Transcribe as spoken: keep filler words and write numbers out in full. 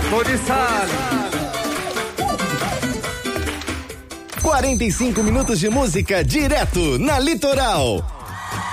quarenta e cinco minutos de música direto na Litoral.